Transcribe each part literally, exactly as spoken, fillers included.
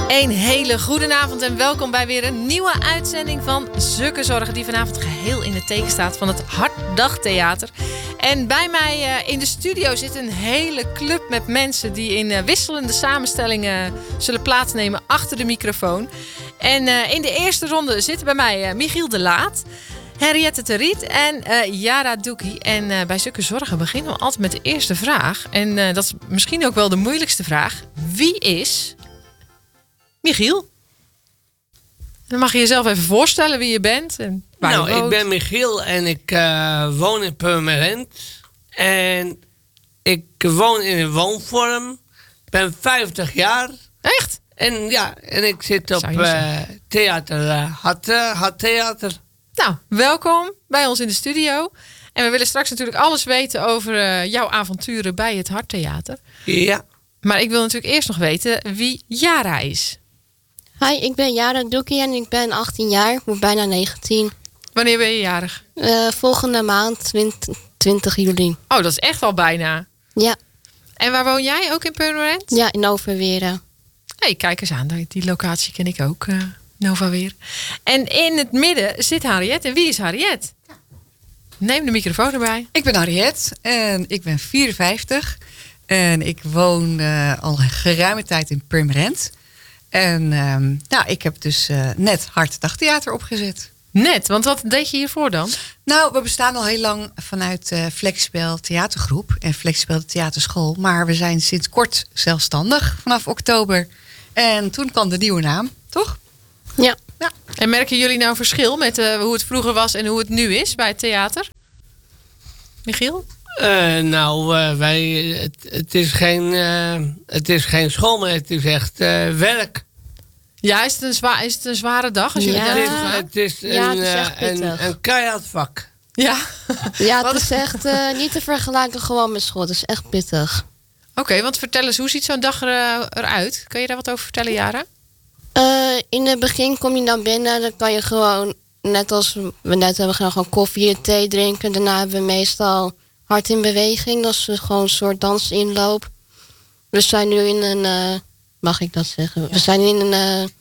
Een hele goede avond en welkom bij weer een nieuwe uitzending van Zukke Zorgen, die vanavond geheel in het teken staat van het Hartdagtheater. En bij mij uh, in de studio zit een hele club met mensen die in uh, wisselende samenstellingen zullen plaatsnemen achter de microfoon. En uh, in de eerste ronde zitten bij mij uh, Michiel de Laat, Henriette de Riet en uh, Yara Doekie. En uh, bij Zukke Zorgen beginnen we altijd met de eerste vraag. En uh, dat is misschien ook wel de moeilijkste vraag. Wie is Michiel? Dan mag je jezelf even voorstellen wie je bent en waar nou, je woont. Ik ben Michiel en ik uh, woon in Purmerend. En ik woon in een woonvorm. Ik ben vijftig jaar. Echt? En ja, en ik zit op Zou je uh, theater, uh, Hart, uh, Hart Theater. Nou, welkom bij ons in de studio. En we willen straks natuurlijk alles weten over uh, jouw avonturen bij het Harttheater. Ja. Maar ik wil natuurlijk eerst nog weten wie Yara is. Hi, ik ben Yara Doekie en ik ben achttien jaar. Ik word bijna negentien. Wanneer ben je jarig? Uh, volgende maand, twintig juli. Oh, dat is echt al bijna. Ja. En waar woon jij? Ook in Purmerend? Ja, in Overweren. Hé, hey, kijk eens aan. Die locatie ken ik ook. Uh, Nova weer. En in het midden zit Harriet. En wie is Harriet? Neem de microfoon erbij. Ik ben Harriet en ik ben vierenvijftig. En ik woon uh, al geruime tijd in Purmerend. En um, nou, ik heb dus uh, net Hartdagtheater opgezet. Net, want wat deed je hiervoor dan? Nou, we bestaan al heel lang vanuit uh, Flexspel Theatergroep en Flexspel Theaterschool. Maar we zijn sinds kort zelfstandig vanaf oktober. En toen kwam de nieuwe naam, toch? Ja. Ja. En merken jullie nou verschil met uh, hoe het vroeger was en hoe het nu is bij het theater? Michiel? Uh, nou, uh, wij, het, het, is geen, uh, het is geen school, maar het is echt uh, werk. Ja, is het een, zwa- is het een zware dag als jullie Ja. daar Het is, naartoe gaan? het is een, Ja, het is echt uh, een, pittig. een keihard vak. Ja. Ja, Wat- het is echt uh, niet te vergelijken gewoon met school. Het is echt pittig. Oké, okay, want vertel eens, hoe ziet zo'n dag er, uh, eruit? Kun je daar wat over vertellen, Yara? Uh, in het begin kom je dan binnen. Dan kan je gewoon, net als we net hebben gedaan, gewoon koffie en thee drinken. Daarna hebben we meestal hart in beweging. Dat is gewoon een soort dansinloop. We zijn nu in een, uh, mag ik dat zeggen? Ja. We zijn in een uh,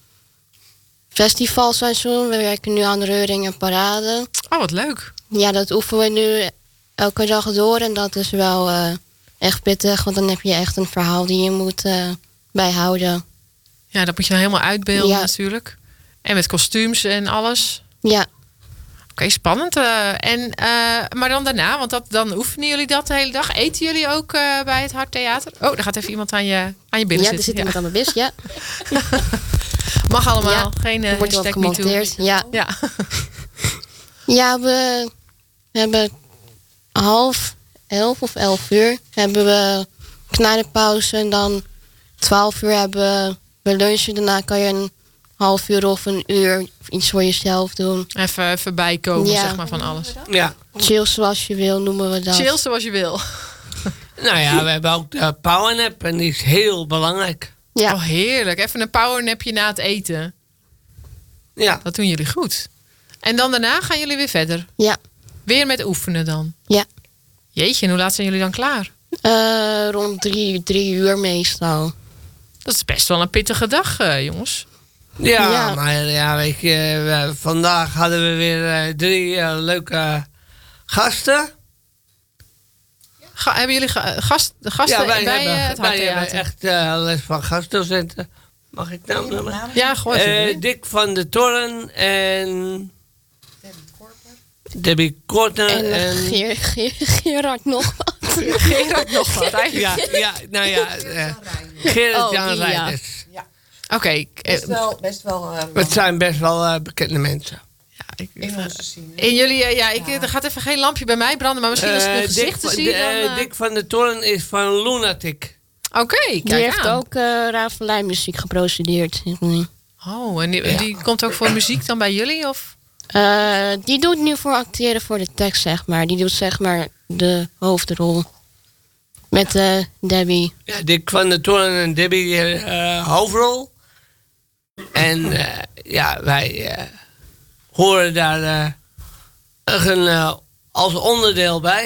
festivalseizoen. We werken nu aan reuring en parade. Oh, wat leuk. Ja, dat oefenen we nu elke dag door. En dat is wel uh, echt pittig. Want dan heb je echt een verhaal die je moet uh, bijhouden. Ja, dat moet je dan helemaal uitbeelden Ja. natuurlijk. En met kostuums en alles. Ja. Oké, okay, spannend. Uh, en, uh, maar dan daarna, want dat, dan oefenen jullie dat de hele dag. Eten jullie ook uh, bij het Harttheater? Oh, daar gaat even iemand aan je, aan je billen Ja, er zitten. zit iemand aan mijn bis, ja. Mag allemaal. Ja, Geen uh, er wordt wel hashtag me too. gemonteerd. Ja. Ja. Ja, we hebben half elf of elf uur hebben we knijdenpauze. En dan twaalf uur hebben we lunchen. Daarna kan je een half uur of een uur iets voor jezelf doen. Even, even bijkomen, Ja. zeg maar, van alles. Ja. Chill zoals je wil, noemen we dat. Chill zoals je wil. Nou ja, we hebben ook de powernap en die is heel belangrijk. Ja. Oh, heerlijk. Even een powernapje na het eten. Ja. Dat doen jullie goed. En dan daarna gaan jullie weer verder. Ja. Weer met oefenen dan. Ja. Jeetje, en hoe laat zijn jullie dan klaar? Uh, rond drie, drie uur meestal. Dat is best wel een pittige dag, uh, jongens. Ja, Ja. maar ja, weet je, we- vandaag hadden we weer uh, drie uh, leuke gasten. Ga, hebben jullie ga, gast, gasten ja, wij bij hebben, uh, het wij hebben Harttheater? echt uh, les van gastdocenten. Mag ik nou noemen? Ja, gooi even. Uh, Dick van de Toren en Debbie Korter En, en... en Geer, Geer, Gerard nog wat. Gerard nog wat. ja, ja, nou ja, uh, Gerard Oh, Jan die, ja. Rijders. Oké. Okay, Best wel, best wel uh, Het zijn best wel uh, bekende mensen. ja, ik, in onze scene. in jullie, uh, ja, ik, er gaat even geen lampje bij mij branden, maar misschien als ik Uh, een Dick, gezicht te van- zien. de- Dan, uh, uh, Dick van de Toren is van Lunatic. Oké, okay, Die kijk heeft aan. ook uh, Ravelijn muziek geproduceerd. Oh, en die, die komt ook voor muziek dan bij jullie? Of? Uh, die doet nu voor acteren voor de tekst, zeg maar. Die doet zeg maar de hoofdrol. Met uh, Debbie. Ja, Dick van de Toren en Debbie uh, hoofdrol. En uh, ja, wij uh, horen daar uh, een, uh, als onderdeel bij.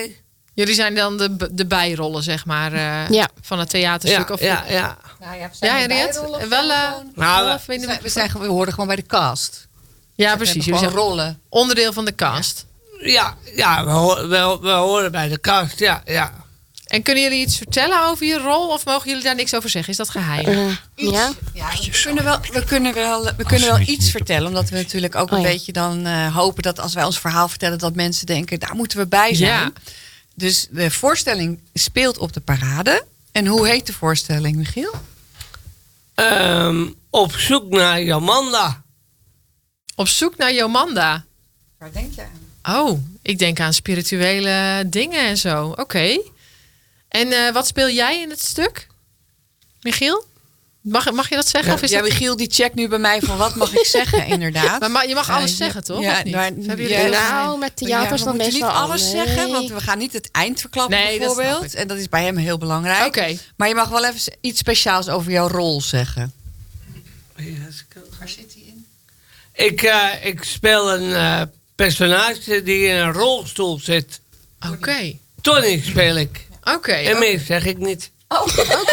Jullie zijn dan de, de bijrollen, zeg maar, uh, Ja. van het theaterstuk? Ja, of ja, ja. Nou ja, we Ja, zijn Henriette? Wel, uh, Nou, half we, in de zijn, we, zijn, gewoon- we horen gewoon bij de cast. Ja, We precies. hebben Jullie gewoon zijn rollen. onderdeel van de cast. Ja, ja we, ho- we, we horen bij de kast, ja, ja. En kunnen jullie iets vertellen over je rol? Of mogen jullie daar niks over zeggen? Is dat geheim? Eh, ja. Ja, we kunnen wel, we kunnen wel, we kunnen wel iets vertellen. Omdat we natuurlijk ook een Oh ja. beetje dan uh, hopen dat als wij ons verhaal vertellen... dat mensen denken, daar moeten we bij zijn. Ja. Dus de voorstelling speelt op de parade. En hoe heet de voorstelling, Michiel? Ehm, op zoek naar Jomanda. Op zoek naar Jomanda. Waar denk je aan? Oh, ik denk aan spirituele dingen en zo. Oké. Okay. En uh, wat speel jij in het stuk? Michiel? Mag, mag je dat zeggen? Ja, of is ja, dat... Michiel die checkt nu bij mij van wat mag ik zeggen, inderdaad. Maar, maar je mag Ja, alles ja, zeggen, toch? ja, Of niet? maar- Of hebben jullie ja, heel- Nou, met theater is we dan moeten best niet wel alles nee. zeggen, want we gaan niet het eind verklappen Nee, dat snap bijvoorbeeld. ik. En dat is bij hem heel belangrijk. Oké. Maar je mag wel even iets speciaals over jouw rol zeggen. Waar zit hij in? Ik, uh, ik speel een uh, personage die in een rolstoel zit. Oké. Tony speel ik. Oké. En meer zeg ik niet. Oh, oké.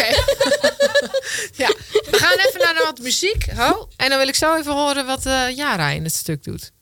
Ja, we gaan even naar wat muziek. Ho. En dan wil ik zo even horen wat uh, Jara in het stuk doet.